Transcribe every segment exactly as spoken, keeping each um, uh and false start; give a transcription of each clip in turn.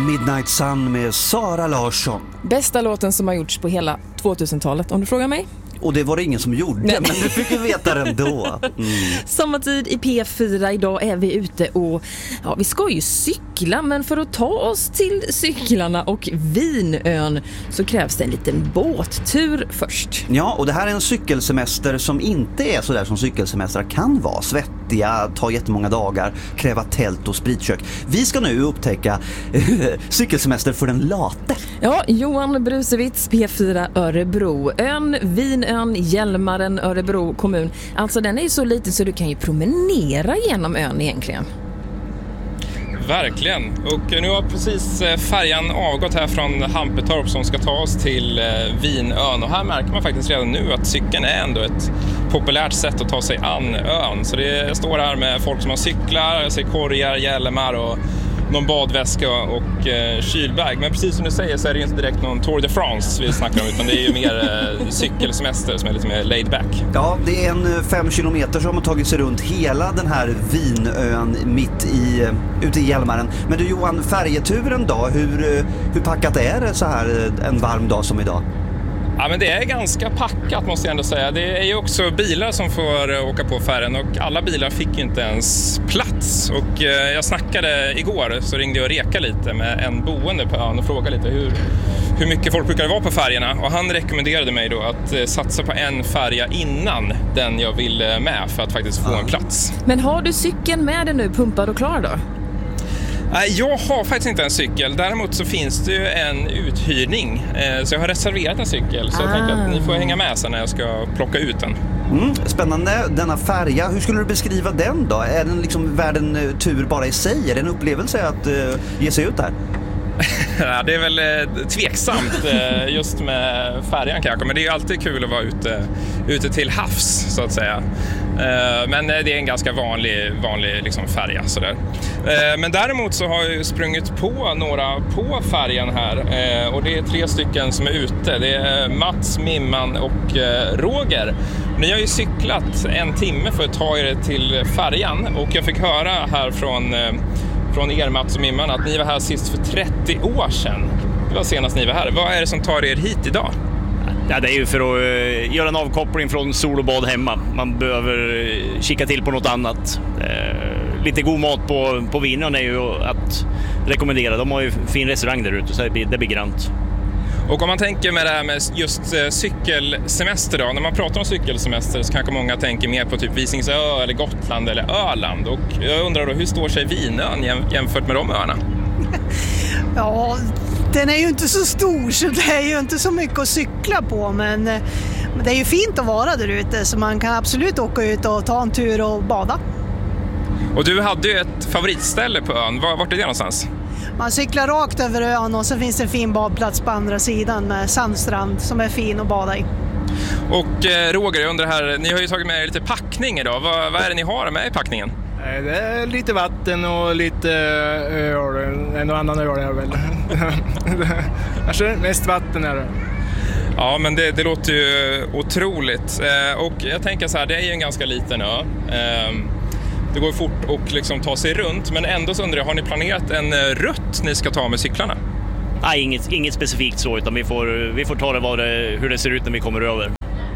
Midnight Sun med Sara Larsson. Bästa låten som har gjorts på hela tvåtusentalet, om du frågar mig. Och det var det ingen som gjorde, Nej. men du fick ju veta det ändå. Mm. Sommartid i P fyra, idag är vi ute och ja, vi ska ju cykla, men för att ta oss till cyklarna och Vinön så krävs det en liten båttur först. Ja, och det här är en cykelsemester som inte är så där som cykelsemestrar kan vara. Svettiga, ta jättemånga dagar, kräva tält och spritkök. Vi ska nu upptäcka cykelsemester för den late. Ja, Johan Brusewitz, P fyra Örebro. Ön Vinön, Hjälmaren, Örebro kommun. Alltså den är ju så liten så du kan ju promenera genom ön egentligen. Verkligen. Och nu har precis färjan avgått här från Hampetorp som ska ta oss till Vinön. Och här märker man faktiskt redan nu att cykeln är ändå ett populärt sätt att ta sig an ön. Så det står här med folk som har cyklar, jag ser korgar, hjälmar och någon badväska och eh, kylbag. Men precis som du säger så är det inte direkt någon Tour de France vi snackar om, utan det är ju mer eh, cykelsemester som är lite mer laid back. Ja, det är en fem kilometer som har tagit sig runt hela den här Vinön mitt i, ute i Hjälmaren. Men du Johan, färjeturen då, hur, hur packat är det så här en varm dag som idag? Ja, men det är ganska packat måste jag ändå säga. Det är ju också bilar som får åka på färjan och alla bilar fick ju inte ens plats. Och eh, jag snackade igår så ringde jag och reka lite med en boende på ön och frågade lite hur, hur mycket folk brukar det vara på färgerna. Och han rekommenderade mig då att eh, satsa på en färja innan den jag vill med för att faktiskt få ja. en plats. Men har du cykeln med dig nu pumpad och klar då? Nej, jag har faktiskt inte en cykel. Däremot så finns det ju en uthyrning. Så jag har reserverat en cykel. Så ah. jag tänker att ni får hänga med sen när jag ska plocka ut den. Mm, spännande. Denna färja, hur skulle du beskriva den då? Är den liksom värd en tur bara i sig? Är det en upplevelse att uh, ge sig ut där? Ja, det är väl eh, tveksamt eh, just med färjan kanske. Men det är ju alltid kul att vara ute, ute till havs så att säga. Eh, men det är en ganska vanlig, vanlig liksom, färja. Sådär. Eh, men däremot så har jag sprungit på några på färjan här. Eh, och det är tre stycken som är ute. Det är Mats, Mimman och eh, Roger. Ni har ju cyklat en timme för att ta er till färjan. Och jag fick höra här från... Eh, från er Mats och Mimman att ni var här sist för trettio år sedan. Det var senast ni var här. Vad är det som tar er hit idag? Ja, det är ju för att uh, göra en avkoppling från sol och bad hemma. Man behöver uh, kika till på något annat. Uh, lite god mat på, på Vinön är ju att rekommendera. De har ju fin restaurang där ute så det blir, det blir grant. Och om man tänker med det här med just cykelsemester då, när man pratar om cykelsemester så kanske många tänker mer på typ Visingsö eller Gotland eller Öland. Och jag undrar då, hur står sig Vinön jämfört med de öarna? Ja, den är ju inte så stor så det är ju inte så mycket att cykla på, men det är ju fint att vara där ute så man kan absolut åka ut och ta en tur och bada. Och du hade ju ett favoritställe på ön, vart är det någonstans? Man cyklar rakt över ön och så finns det en fin badplats på andra sidan med sandstrand som är fin att bada i. Och eh, Roger, jag undrar här, ni har ju tagit med er lite packning idag. Vad, vad är det ni har med i packningen? Det är lite vatten och lite öl, en och annan öl är väl. Kanske mest vatten är det. Ja, men det, det låter ju otroligt. Eh, och jag tänker så här, det är ju en ganska liten ö. Eh, Det går fort och liksom ta sig runt. Men ändå så undrar jag, har ni planerat en rutt ni ska ta med cyklarna? Nej, inget, inget specifikt så, utan vi får, vi får ta det, vad det hur det ser ut när vi kommer över.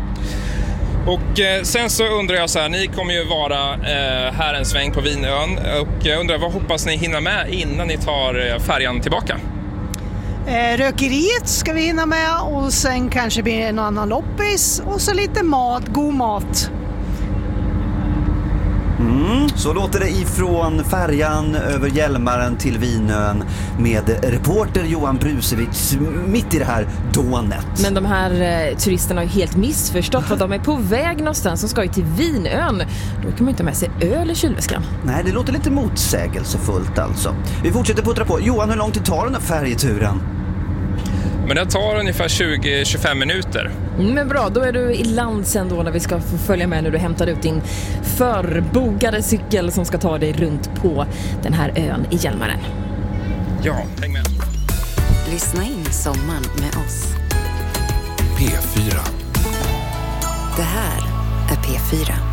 Och eh, sen så undrar jag så här, ni kommer ju vara eh, här en sväng på Vinön. Och jag undrar, vad hoppas ni hinna med innan ni tar färjan tillbaka? Eh, rökeriet ska vi hinna med och sen kanske blir det en annan loppis och så lite mat, god mat. Mm, så låter det ifrån färjan över Hjälmaren till Vinön med reporter Johan Brusewitz mitt i det här dånet. Men de här eh, turisterna har ju helt missförstått för att de är på väg någonstans som ska ju till Vinön. Då kan man inte ha med sig öl i kylväskan. Nej, det låter lite motsägelsefullt alltså. Vi fortsätter puttra på. Johan, hur långt tar den här färjeturen? Men det tar ungefär tjugo till tjugofem minuter. Men bra, då är du i land sen då när vi ska få följa med när du hämtar ut din förbogade cykel som ska ta dig runt på den här ön i Hjälmaren. Ja, häng med. Lyssna in sommaren med oss. P fyra. Det här är P fyra.